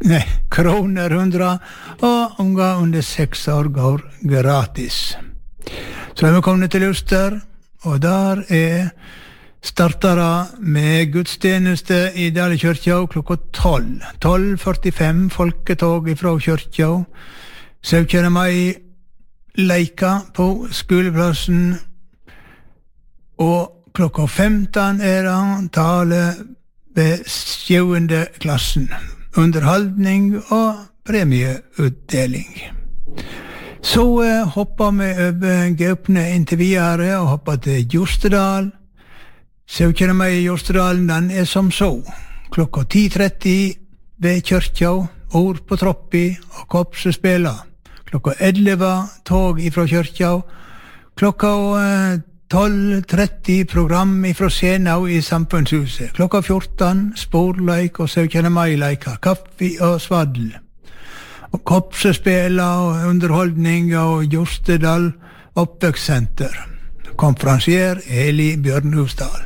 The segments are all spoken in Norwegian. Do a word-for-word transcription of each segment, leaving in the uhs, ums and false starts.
nej, kroner hundra och unga under sex år går gratis. Så er vi kommet til Luster, og der er startara med gudstjeneste i Dale kyrkja klokka tolv. tolv førtifem folketog ifra kyrkja. syttende mai leika på skoleplassen, og klokka femten er det tale ved sjuende klassen. Underholdning og premieutdeling. Så eh, hopper vi over Gaupne inntil videre og hopper til Jostedal. syttende mai i Jostedalen, den er som så. Klokka ti tretti ved kyrkja, ord på troppi og kopsespela. Klokka elleve tog ifra kyrkja. Klokka eh, tolv tretti program ifra Senau i Samfunnshuset. Klokka fjorten sporleik og syttende mai-leika, kaffe og svaddel. Og kopsespela og underholdning og Jostedal oppvekssenter. Konferansier Eli Bjørnhusdal.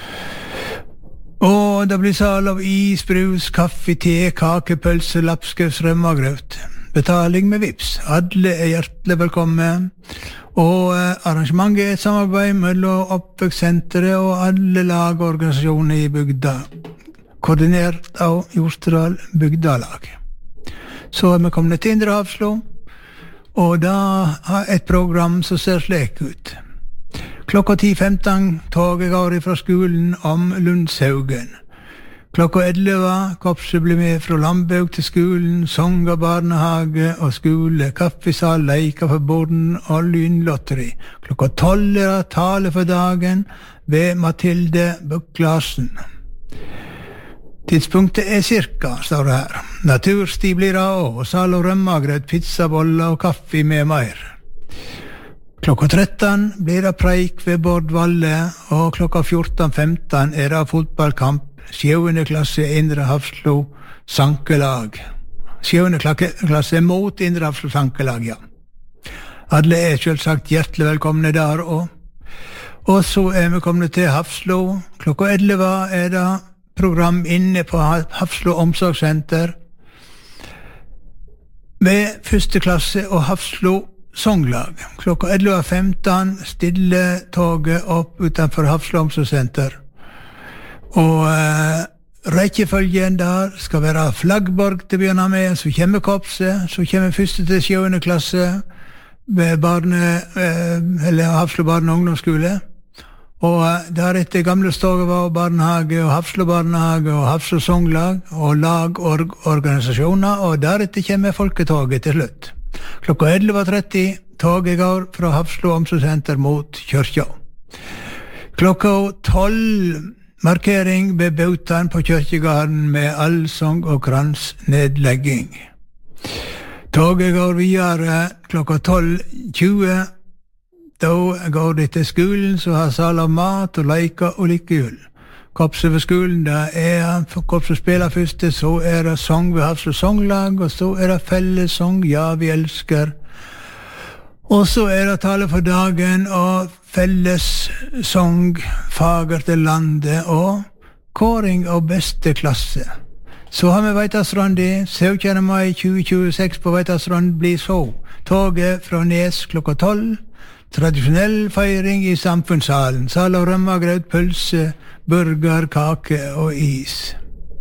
Og det blir sal av is, brus, kaffe, te, kake, pølse, lapskaus, rømmagrøt. Betaling med vips. Alle er hjertelig velkommen. Og eh, arrangementet er et samarbeid mellom oppvekssenteret og alle lag og organisasjoner i bygda. Koordinert av Jostedal bygdalag. Så er vi kommet til Indre Havslo, og da har et program som ser slik ut. Klokka ti femten toget går fra skolen om Lundshaugen. Klokka elleve kopset blir med fra Lambaug til skolen, sånger, barnehage og skole, kaffesal, leika for borden og lynlotteri. Klokka tolv er det tale for dagen ved Mathilde Bukk-Larsen. Tidspunktet er cirka, står det her. Natursti blir det også, sal og rømmagrøt, pizzaboller og kaffe med mer. Klokka tretten blir det preik ved Bård Valle, og klokka fjorten femten er det fotballkamp, sjuende klasse Indre Havslo sankelag. Sjuende klasse mot Indre Havslo sankelag, ja. Alle er selvsagt hjertelig velkomne der også. Og så er vi kommet til Hafslo. Klokka elleve er det program inne på Hafslo omsorgssenter ved første klasse og Hafslo songlag. Klokka elleve femten stille toget opp utenfor Hafslo omsorgssenter. Og eh, rekkefølgen der skal være Flaggborg til å begynne med, så kommer Kopse, så kommer første til sjuende klasse ved barne, eh, eller Hafslo barne- og ungdomsskole. Og deretter gamle Stogeva barnehage og Hafslo barnehage og Hafslo songlag og lag og organisasjoner, og deretter kommer folketoget til slutt. Klokka elleve tretti toget går fra Hafslo omsorgssenter mot kyrkja. Klokka tolv markering ved Bautan på kyrkjegarden med allsong og kransnedlegging. Toget går videre klokka tolv tjue. Da går det til skolen, så har sal av mat og leika og likehjul. Kopset ved skolen, da er kopset spiller første, så er det sang ved Hafslo songlag, og så er det fellessong, ja, vi elsker. Og så er det tale for dagen, og fellessong, fager til landet, og kåring av beste klasse. Så har vi Veitastrandi, syttende mai tjue tjueseks på Veitastrand blir så. Toget fra Nes klokka tolv. Tradisjonell feiring i samfunnssalen. Sal og rømmagrøt, pølse, burger, kake og is.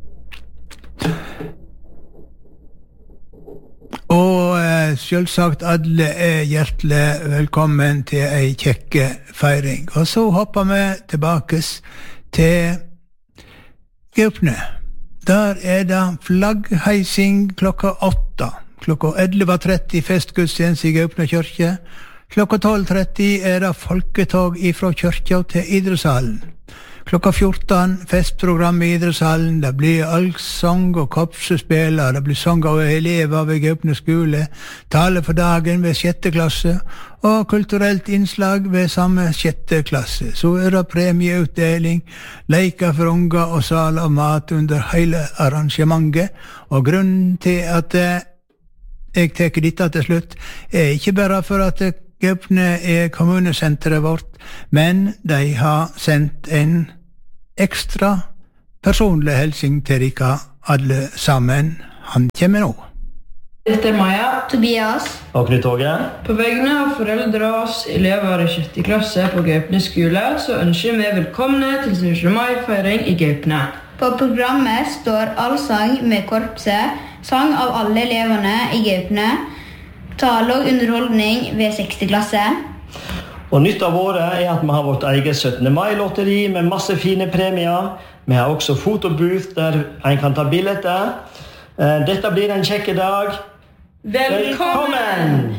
Og eh, selvsagt alle er hjertelig velkommen til ei kjekke feiring. Og så hopper vi tilbake til Gaupne. Der er det flaggheising klokka åtta. Klokka elleve tretti festgudstjeneste i Gaupne kyrkje. Klokka tolv tretti er det folketog ifra kyrkja til idrettshallen. Klokka fjorten festprogram i idrettshallen. Det blir allsang og kopsespiller. Det blir sang av elever ved Gaupne skole. Tale for dagen ved sjette klasse. Og kulturelt innslag ved samme sjette klasse. Så er det premieutdeling, leika for unger og sal av mat under hele arrangementet. Og grunnen til at jeg teker dette til slutt, er ikke bare for at Gaupne er kommunesenteret vårt, men de har sendt en ekstra personlig helsing til dere alle sammen. han kommer nå. Dette er Maja, Tobias og Knut Åge. På vegne av foreldre og oss elever i sjette klasse på Gaupne skole, så ønsker vi velkomne til syttende mai-feiring i Gaupne. På programmet står allsang med korpset, sang av alle eleverne i Gaupne, tale og underholdning ved sjette klasse. Og nytt av året er at vi har vårt eget syttende mai-lotteri med masse fine premier. Vi har også fotobooth der en kan ta bilder. Dette blir en kjekke dag. Velkommen!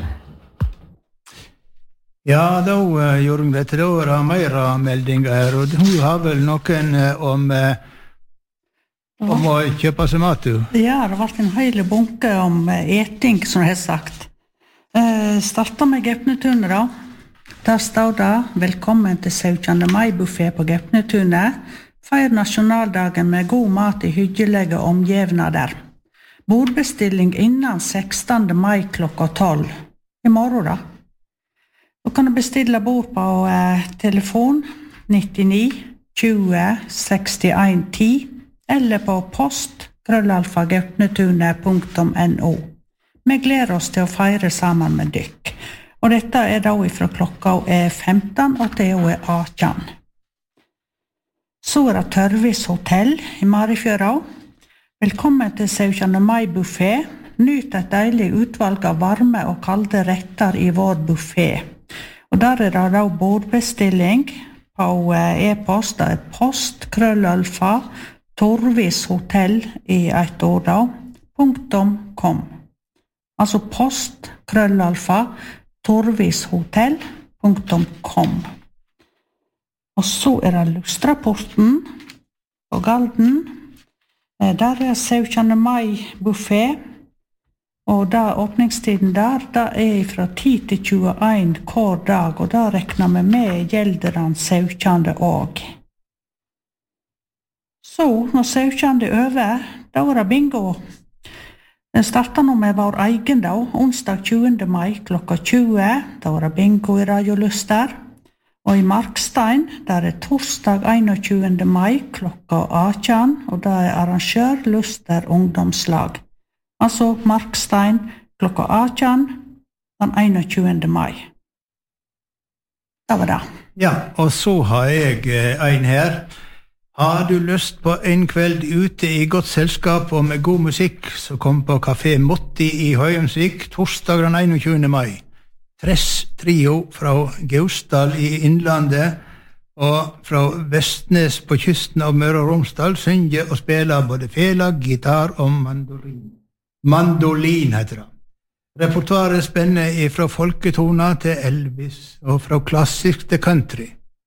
Ja, da uh, gjorde hun dette. Da var det mer meldinger her, og hun har vel noen uh, om, uh, om å kjøpe seg mat, du? Ja, det har vært en hele bunke om uh, eting, som jeg har sagt. Uh, startet med Gaupnetunet da. Der står det, velkommen til syttende mai-buffet på Gaupnetunet. Feir nasjonaldagen med god mat i hyggelige omgivnader. Bordbestilling innan sekstende mai klokka tolv. I morgen da. Du kan bestille bord på eh, telefon nittini tjue sekstien ti eller på post krøllalfa gaupnetunet punktum no. Vi gleder oss til å feire sammen med dykk. Og dette er da fra klokka er femten og til og er atten. Så er det Tørvis hotell i Marifjøra. Velkommen til syttende mai-buffet. Nyt et deilig utvalg av varme og kalde retter i vår buffet. Og der er det da bordbestilling på e-post. Det er post, krøllalfa, Torvis hotell i et ord da, punktum kom. Altså post, krøllalfa, Torvis hotell punktum kom. Og så er det Lustraporten på Galden. Der er syttende mai-buffet, og da åpningstiden der, da er fra ti til tjueen hver dag, og da rekner vi med gjelderen syttende også. Så, når syttende er over, da var det bingo. Den starter nå med vår egen da, onsdag tjuende mai klokka tjue, da var det bingo i Radio Luster. Og i Markstein, der er torsdag einogtjuende mai klokka atten, og da er arrangør Luster ungdomslag. Altså Markstein klokka atten, den einogtjuende mai. Det var det. Ja, og så har jeg en her. Har du lyst på en kveld ute i godt selskap og med god musikk, så kom på Café Motti i Høyemsvik torsdag den einogtjuende mai. Tress trio fra Gausdal i Innlandet og fra Vestnes på kysten av Møre og Romsdal synger og spiller både fela, gitar og mandolin. Mandolin heter det. Repertoaret spenner fra folketoner til Elvis og fra klassisk til country.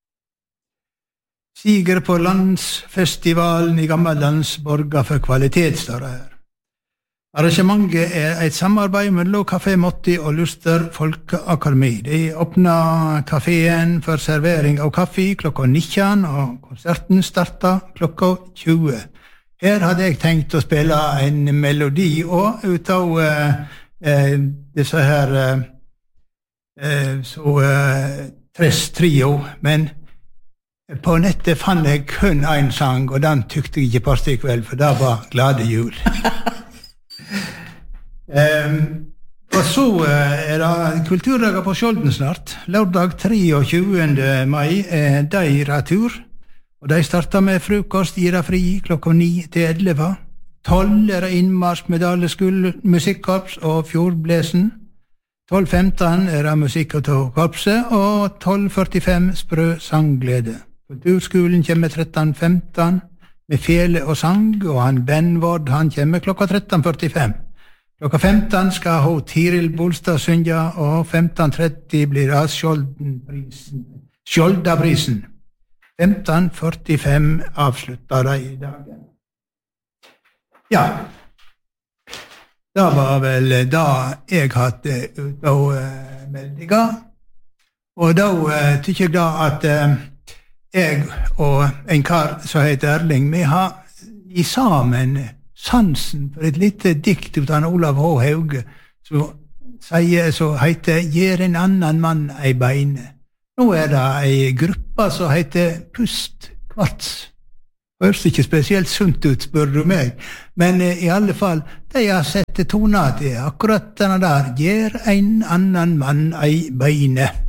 Siger på landsfestivalen i Gammellands borger for kvalitet, står det her. Arrangementet er et samarbeid mellom Café Motti og Luster Folkeakademi. De åpner kaféen for servering av kaffe klokka nitten, og konserten starter klokka tjue. Her hadde jeg tenkt å spille en melodi og ut av uh, uh, disse her uh, så uh, Tress trio, men på nettet fant jeg kun en sang, og den tykte jeg ikke passet i kveld, for det var Glade jul. um, og så uh, er det kulturdager på Skjolden snart. Lørdag treogtjuende mai er de retur, og de starter med frokost, gir fri klokka ni til elleve. tolv er det innmarsk med Daleskull musikkorps og Fjordblesen. tolv femten er det musikk av korpset, og tolv førtifem sprø sangglede. Kulturskolen kommer tretten femten med fele og sang, og han Ben Vord, han kommer klokka tretten førtifem. Klokka femten skal ho Tiril Bolstad synge, og femten tretti blir det Skjoldaprisen. femten førtifem avslutter de i dagen. Ja, det var vel da jeg hadde ut av uh, meldinger, og da uh, tykker jeg da at uh, jeg og en kar som heter Erling, vi har i sammen sansen for et lite dikt ut av Olav H. Hauge, som sier, så heter «Gjer en annan mann ei beine». Nå er det ei gruppe som heter Pust Kvarts. Høres ikke spesielt sunt ut, spør du meg. Men eh, i alle fall, det jeg har sett tona til, akkurat denne der, gjør en annan mann ei beine.